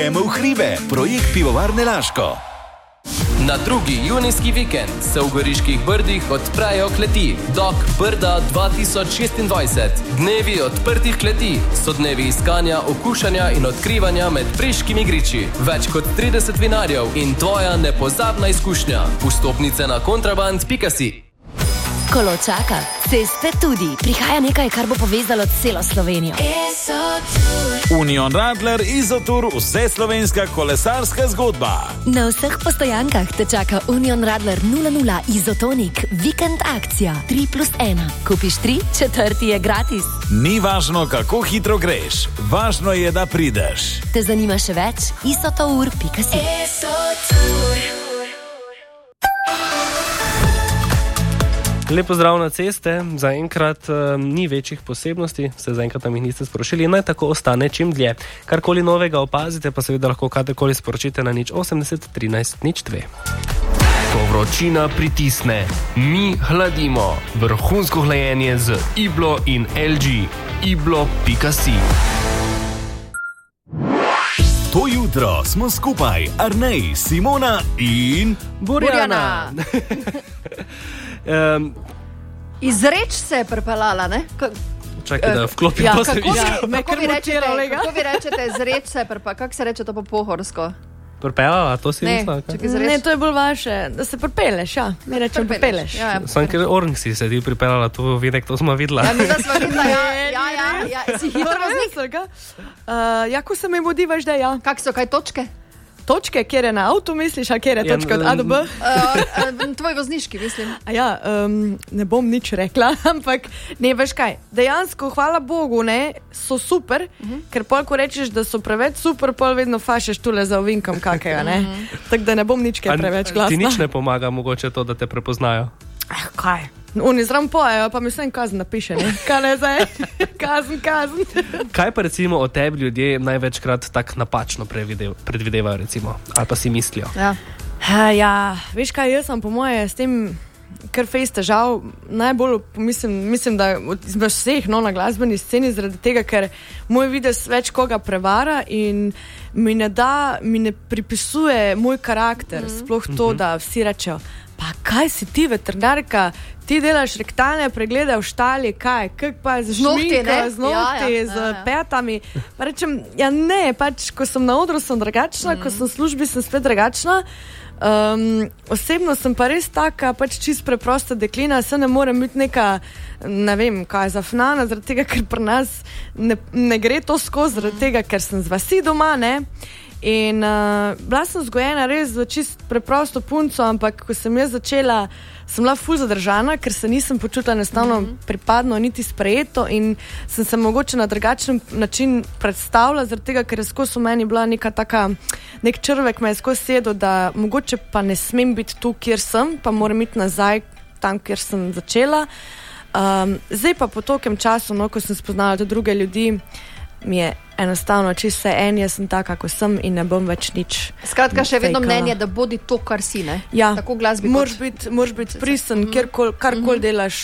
V hribe, projekt Pivovarne Laško. Na 2. junijski vikend se v Goriških Brdih odprejo kleti Dok Brda 2026. Dnevi odprtih kleti so dnevi iskanja, okušanja in odkrivanja med preškimi griči. Več kot 30 vinarjev in tvoja nepozabna izkušnja. Vstopnice na kontraband.si. Kolo čaka, ceste tudi. Prihaja nekaj, kar bo povezalo celo Slovenijo. Union Radler Izotur, vseslovenska kolesarska zgodba. Na vseh postojankah te čaka Union Radler 00 Izotonik, vikend akcija 3+1. Kupiš 3, 4 je gratis. Ni važno, kako hitro greš, važno je, da prideš. Te zanima še več? isotour.si. Lepo zdrav na ceste, zaenkrat ni večjih posebnosti, se zaenkrat nam jih niste sporočili, naj tako ostane čim dlje. Karkoli novega opazite, pa seveda lahko katerkoli sporočite na 080 13 02. Ko vročina pritisne, mi hladimo. Vrhunsko hlajenje z Iblo in LG. Iblo.si. To jutro smo skupaj, Arnej, Simona in Burjana. Izreč se je pripeljala, ne? Čakaj, da vklopim to se Kako vi rečete izreč se je pripeljala? Kako se reče to po pohorsko? Pripeljala, to si mislila? Ne, to je bolj vaše, da se pripeleš, ja. Mi rečem pripeleš. Sam, ker Orng si se ti pripeljala, to videk, to smo videla. Ja, mi da smo videla, ja. Si hitro razlik? Ja, ko se mi bodivaš, da ja. Kak so, kaj točke? Točke, kjer je na avtu, misliš, a kjer je točka od A do B? Tvoj vozniški, mislim. Ne bom nič rekla, ampak ne veš kaj. Dejansko, hvala Bogu, ne, so super, ker pol, ko rečeš, da so preveč super, pol vedno fašeš tule za ovinkom kakega, ne. Tako da ne bom nič kaj preveč glasna. Ti nič ne pomaga mogoče to, da te prepoznajo? Kaj? Oni zram pojejo, pa mi vsem kazen napiše, ne? Kaj ne zdaj? Kazen. Kaj pa recimo o tebi ljudje največkrat tak napačno predvidevajo, recimo? Ali pa si mislijo? Ja, veš kaj, jaz sem po moje s tem kar fejs težav, najbolj mislim, da izmed vseh na glasbeni sceni, zaradi tega, ker moj videz več koga prevara in mi ne pripisuje moj karakter, sploh to, da vsi rečejo, pa kaj si ti veterinarka, ti delaš rektalne preglede v štali, kaj pa je z nohti, z petami. Pa rečem, ja ne, pač, ko sem na odru, sem drugačna, ko sem v službi, sem spet drugačna. Osebno sem pa res taka, pač čist preprosta deklina, se ne morem biti neka, ne vem, kaj je zafnana, zaradi tega, ker pri nas ne gre to skozi, zaradi tega, ker sem z vasi doma, ne. In bila sem vzgojena res za čist preprosto punco, ampak ko sem jaz začela, sem bila ful zadržana, ker se nisem počutila enostavno pripadno niti sprejeto in sem se mogoče na drugačen način predstavila, zaradi tega, ker je skozi v meni bila neka taka, nek črvek me je skozi sedel, da mogoče pa ne smem biti tu, kjer sem, pa moram iti nazaj tam, kjer sem začela. Zdaj pa po tolkem času, ko sem spoznala tudi druge ljudi, mi je enostavno, če se jaz sem taka, kako sem in ne bom več nič. Skratka, še vedno mnenje, da bodi to, kar si, ne? Ja, tako glasbi moraš biti pristen, karkoli delaš